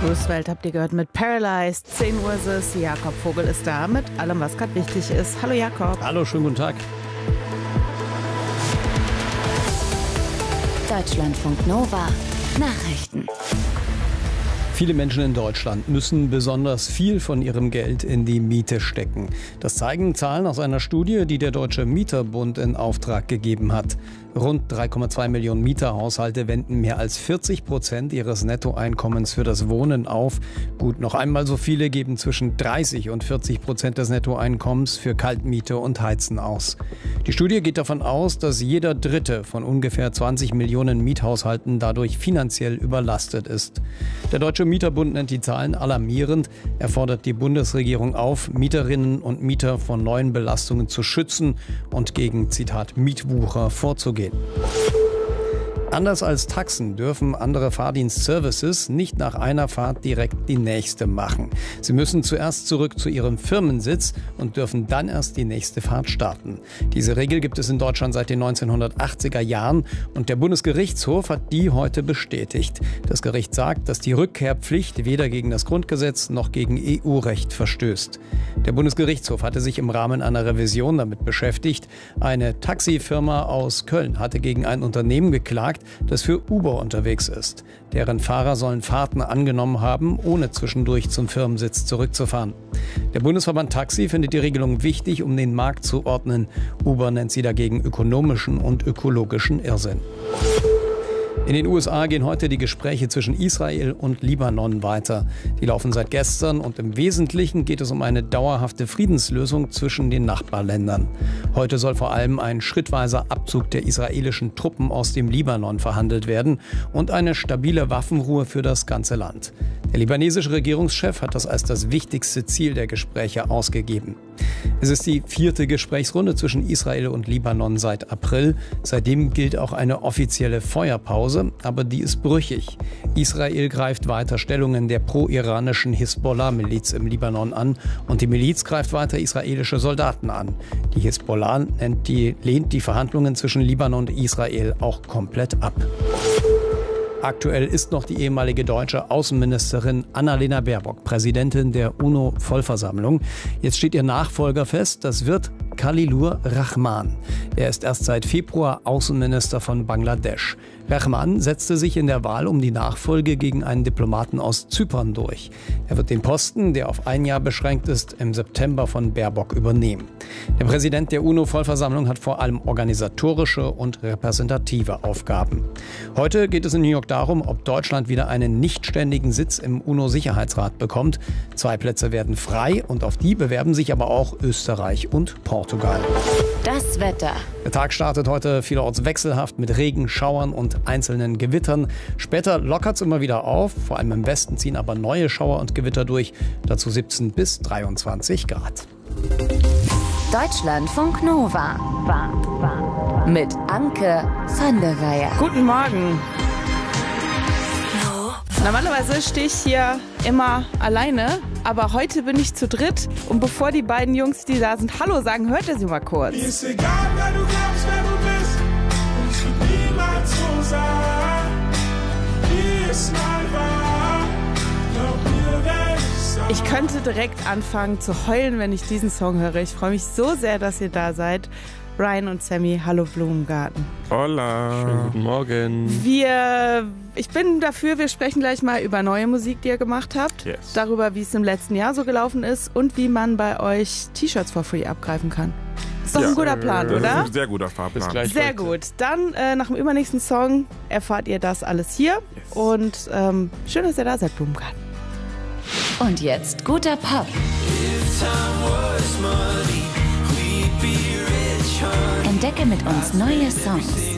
Roosevelt habt ihr gehört mit Paralyzed. 10 Uhr ist es. Jakob Vogel ist da mit allem, was gerade wichtig ist. Hallo Jakob. Hallo, schönen guten Tag. Deutschlandfunk Nova. Nachrichten. Viele Menschen in Deutschland müssen besonders viel von ihrem Geld in die Miete stecken. Das zeigen Zahlen aus einer Studie, die der Deutsche Mieterbund in Auftrag gegeben hat. Rund 3,2 Millionen Mieterhaushalte wenden mehr als 40% ihres Nettoeinkommens für das Wohnen auf. Gut, noch einmal so viele geben zwischen 30% und 40% des Nettoeinkommens für Kaltmiete und Heizen aus. Die Studie geht davon aus, dass jeder Dritte von ungefähr 20 Millionen Miethaushalten dadurch finanziell überlastet ist. Der Deutsche Mieterbund nennt die Zahlen alarmierend. Er fordert die Bundesregierung auf, Mieterinnen und Mieter vor neuen Belastungen zu schützen und gegen, Zitat, Mietwucher vorzugehen. Anders als Taxen dürfen andere Fahrdienstservices nicht nach einer Fahrt direkt die nächste machen. Sie müssen zuerst zurück zu ihrem Firmensitz und dürfen dann erst die nächste Fahrt starten. Diese Regel gibt es in Deutschland seit den 1980er Jahren und der Bundesgerichtshof hat die heute bestätigt. Das Gericht sagt, dass die Rückkehrpflicht weder gegen das Grundgesetz noch gegen EU-Recht verstößt. Der Bundesgerichtshof hatte sich im Rahmen einer Revision damit beschäftigt. Eine Taxifirma aus Köln hatte gegen ein Unternehmen geklagt, das für Uber unterwegs ist. Deren Fahrer sollen Fahrten angenommen haben, ohne zwischendurch zum Firmensitz zurückzufahren. Der Bundesverband Taxi findet die Regelung wichtig, um den Markt zu ordnen. Uber nennt sie dagegen ökonomischen und ökologischen Irrsinn. In den USA gehen heute die Gespräche zwischen Israel und Libanon weiter. Die laufen seit gestern und im Wesentlichen geht es um eine dauerhafte Friedenslösung zwischen den Nachbarländern. Heute soll vor allem ein schrittweiser Abzug der israelischen Truppen aus dem Libanon verhandelt werden und eine stabile Waffenruhe für das ganze Land. Der libanesische Regierungschef hat das als das wichtigste Ziel der Gespräche ausgegeben. Es ist die 4. Gesprächsrunde zwischen Israel und Libanon seit April. Seitdem gilt auch eine offizielle Feuerpause, aber die ist brüchig. Israel greift weiter Stellungen der pro-iranischen Hisbollah-Miliz im Libanon an und die Miliz greift weiter israelische Soldaten an. Die Hisbollah lehnt die Verhandlungen zwischen Libanon und Israel auch komplett ab. Aktuell ist noch die ehemalige deutsche Außenministerin Annalena Baerbock Präsidentin der UNO-Vollversammlung. Jetzt steht ihr Nachfolger fest, das wird Khalilur Rahman. Er ist erst seit Februar Außenminister von Bangladesch. Rahman setzte sich in der Wahl um die Nachfolge gegen einen Diplomaten aus Zypern durch. Er wird den Posten, der auf ein Jahr beschränkt ist, im September von Baerbock übernehmen. Der Präsident der UNO-Vollversammlung hat vor allem organisatorische und repräsentative Aufgaben. Heute geht es in New York darum, ob Deutschland wieder einen nichtständigen Sitz im UNO-Sicherheitsrat bekommt. 2 Plätze werden frei und auf die bewerben sich aber auch Österreich und Portugal. Das Wetter. Der Tag startet heute vielerorts wechselhaft mit Regen, Schauern und einzelnen Gewittern. Später lockert es immer wieder auf. Vor allem im Westen ziehen aber neue Schauer und Gewitter durch. Dazu 17 bis 23 Grad. Deutschlandfunk Nova. Mit Anke van der Weyer. Guten Morgen. Normalerweise stehe ich hier immer alleine, aber heute bin ich zu dritt. Und bevor die beiden Jungs, die da sind, Hallo sagen, hört ihr sie mal kurz. Mir ist egal, wer du glaubst, wer du bist. Und ich will niemals so sein. Wie es mal war. Glaub mir, wer ich sein. Ich könnte direkt anfangen zu heulen, wenn ich diesen Song höre. Ich freue mich so sehr, dass ihr da seid. Ryan und Sammy, hallo Blumengarten. Hola. Schönen guten Morgen. Ich bin dafür, wir sprechen gleich mal über neue Musik, die ihr gemacht habt. Yes. Darüber, wie es im letzten Jahr so gelaufen ist und wie man bei euch T-Shirts for free abgreifen kann. Ist doch ein guter Plan, Das ist oder? ein sehr guter Fahrplan. Bis gleich. Sehr Leute. gut. Dann nach dem übernächsten Song erfahrt ihr das alles hier. Yes. Und schön, dass ihr da seid, Blumengarten. Und jetzt guter Pop. Entdecke mit uns neue Songs.